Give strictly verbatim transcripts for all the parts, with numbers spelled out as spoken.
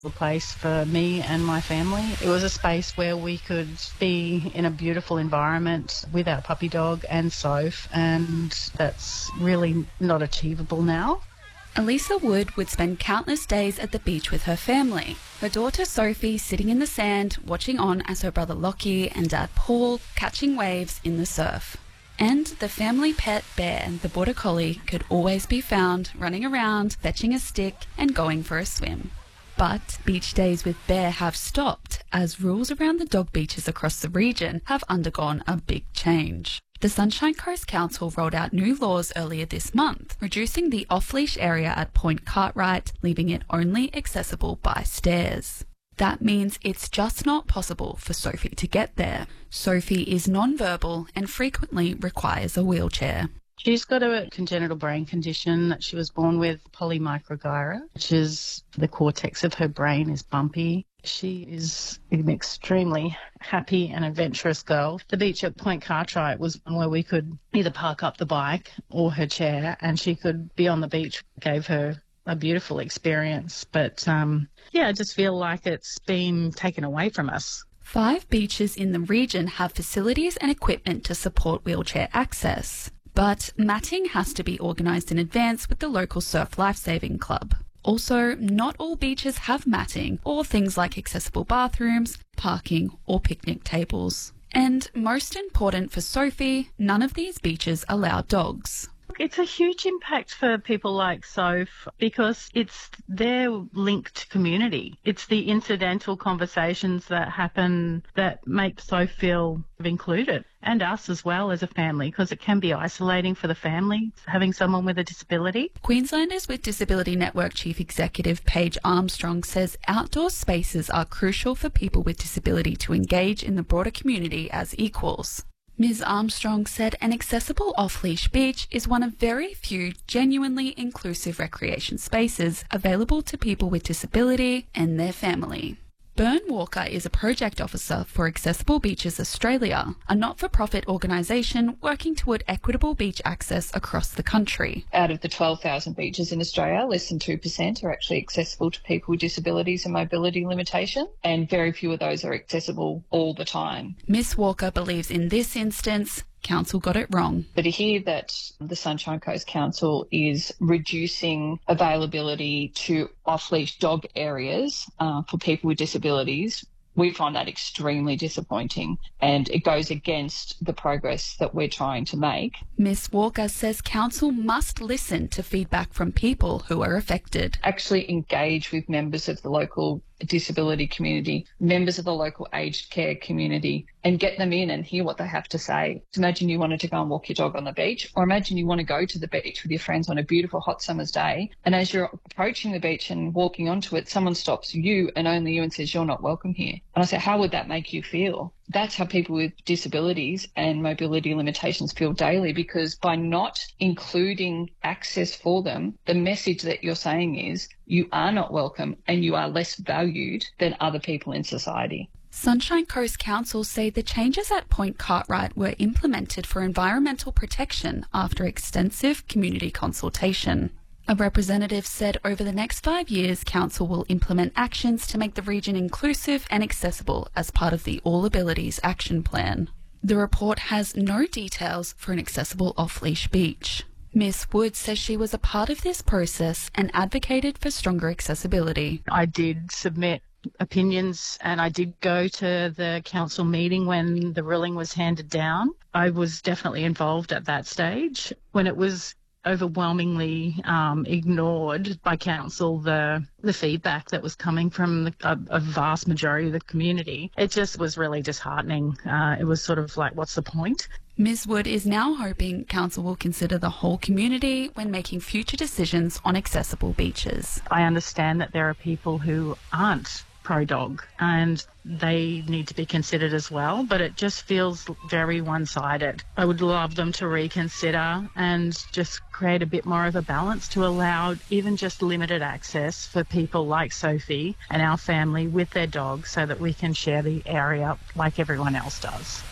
A place for me and my family. It was a space where we could be in a beautiful environment with our puppy dog and Soph, and that's really not achievable now. Elisa Wood would spend countless days at the beach with her family, her daughter Sophie sitting in the sand watching on as her brother Lockie and dad Paul catching waves in the surf. And the family pet Bear, the border collie, could always be found running around, fetching a stick and going for a swim. But beach days with Bear have stopped as rules around the dog beaches across the region have undergone a big change. The Sunshine Coast Council rolled out new laws earlier this month, reducing the off-leash area at Point Cartwright, leaving it only accessible by stairs. That means it's just not possible for Sophie to get there. Sophie is non-verbal and frequently requires a wheelchair. She's got a congenital brain condition that she was born with, polymicrogyra, which is the cortex of her brain is bumpy. She is an extremely happy and adventurous girl. The beach at Point Cartwright was one where we could either park up the bike or her chair and she could be on the beach. It gave her a beautiful experience. But, um, yeah, I just feel like it's been taken away from us. Five beaches in the region have facilities and equipment to support wheelchair access. But matting has to be organised in advance with the local Surf Lifesaving Club. Also, not all beaches have matting or things like accessible bathrooms, parking or picnic tables. And most important for Sophie, none of these beaches allow dogs. It's a huge impact for people like Soph because it's their linked community. It's the incidental conversations that happen that make Soph feel included, and us as well as a family, because it can be isolating for the family having someone with a disability. Queenslanders with Disability Network Chief Executive Paige Armstrong says outdoor spaces are crucial for people with disability to engage in the broader community as equals. Miz Armstrong said an accessible off-leash beach is one of very few genuinely inclusive recreation spaces available to people with disability and their family. Bern Walker is a project officer for Accessible Beaches Australia, a not-for-profit organisation working toward equitable beach access across the country. Out of the twelve thousand beaches in Australia, less than two percent are actually accessible to people with disabilities and mobility limitation, and very few of those are accessible all the time. Miss Walker believes in this instance, Council got it wrong. But to hear that the Sunshine Coast Council is reducing availability to off-leash dog areas uh, for people with disabilities, we find that extremely disappointing, and it goes against the progress that we're trying to make. Miss Walker says Council must listen to feedback from people who are affected. Actually engage with members of the local disability community, members of the local aged care community, and get them in and hear what they have to say. Imagine you wanted to go and walk your dog on the beach, or imagine you want to go to the beach with your friends on a beautiful hot summer's day, and as you're approaching the beach and walking onto it, someone stops you and only you and says, "You're not welcome here." And I say, how would that make you feel? That's how people with disabilities and mobility limitations feel daily, because by not including access for them, the message that you're saying is you are not welcome and you are less valued than other people in society. Sunshine Coast Council say the changes at Point Cartwright were implemented for environmental protection after extensive community consultation. A representative said over the next five years, Council will implement actions to make the region inclusive and accessible as part of the All Abilities Action Plan. The report has no details for an accessible off-leash beach. Miss Wood says she was a part of this process and advocated for stronger accessibility. I did submit opinions and I did go to the council meeting when the ruling was handed down. I was definitely involved at that stage. When it was overwhelmingly um, ignored by council, the the feedback that was coming from the, a, a vast majority of the community, it just was really disheartening. Uh, it was sort of like, what's the point? Miz Wood is now hoping council will consider the whole community when making future decisions on accessible beaches. I understand that there are people who aren't pro-dog and they need to be considered as well, but it just feels very one-sided. I would love them to reconsider and just create a bit more of a balance to allow even just limited access for people like Sophie and our family with their dog so that we can share the area like everyone else does.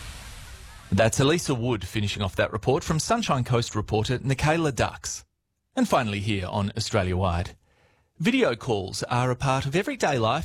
That's Elisa Wood finishing off that report from Sunshine Coast reporter Nicola Dux. And finally here on Australia Wide. Video calls are a part of everyday life